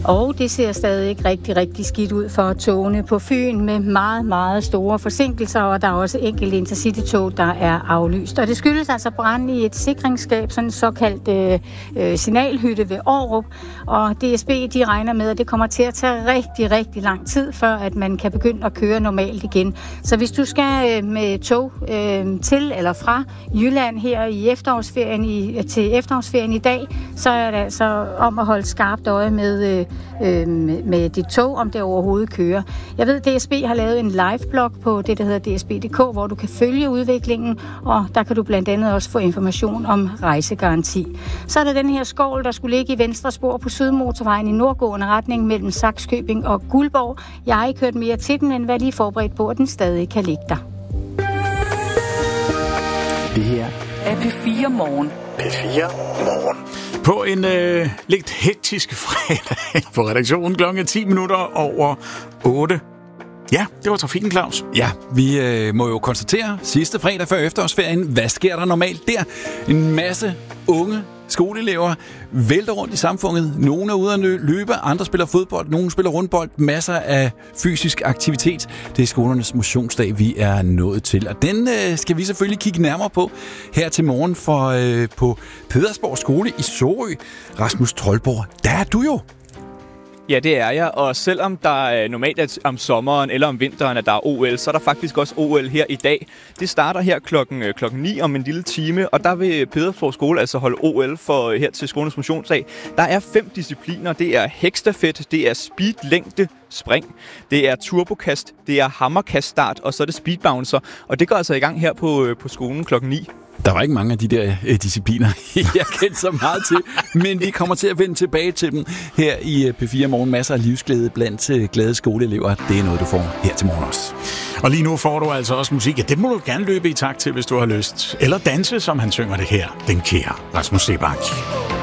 Og det ser stadig ikke rigtig skidt ud for togene på Fyn med meget, meget store forsinkelser, og der er også enkelte intercity-tog, der er aflyst. Og det skyldes altså brand i et sikringsskab, sådan en såkaldt signalhytte ved Aarup, og DSB de regner med, at det kommer til at tage rigtig lang tid, før at man kan begynde at køre normalt igen. Så hvis du skal med tog til eller fra Jylland her i efterårsferien til efterårsferien i dag, så er det altså om at holde skarpt øje med dit tog, om det overhovedet kører. Jeg ved, at DSB har lavet en live-blog på det, der hedder dsb.dk, hvor du kan følge udviklingen, og der kan du blandt andet også få information om rejsegaranti. Så er der den her skål, der skulle ligge i venstre spor på Sydmotorvejen i nordgående retning mellem Sakskøbing og Guldborg. Jeg har ikke hørt mere til den, men vær lige forberedt på, at den stadig kan ligge der. Det her er P4 Morgen. P4 Morgen. På en lidt hektisk fredag på redaktionen klokken 10 minutter over 8. Ja, det var trafikken, Claus. Ja, vi må jo konstatere sidste fredag før efterårsferien, hvad sker der normalt der? En masse unge skoleelever vælter rundt i samfundet. Nogle er ude at løbe, andre spiller fodbold, nogle spiller rundbold. Masser af fysisk aktivitet. Det er skolernes motionsdag, vi er nået til. Og den skal vi selvfølgelig kigge nærmere på her til morgen på Pedersborg Skole i Sorø. Rasmus Troldborg, der er du jo. Ja, det er jeg, og selvom der normalt er om sommeren eller om vinteren, at der er OL, så er der faktisk også OL her i dag. Det starter her klokken 9 om en lille time, og der vil Pedersborg Skole altså holde OL for her til skolens motionsdag. Der er 5 discipliner. Det er hækstafet, det er speedlængde, spring, det er turbokast, det er hammerkaststart, og så er det speedbouncer. Og det går altså i gang her på skolen klokken 9. Der var ikke mange af de der discipliner, jeg kendte så meget til, men vi kommer til at vende tilbage til dem her i P4 Morgen. Masser af livsglæde blandt glade skoleelever. Det er noget, du får her til morgen også. Og lige nu får du altså også musik. Ja, det må du gerne løbe i takt til, hvis du har lyst. Eller danse, som han synger det her. Den kære Rasmus Seebach.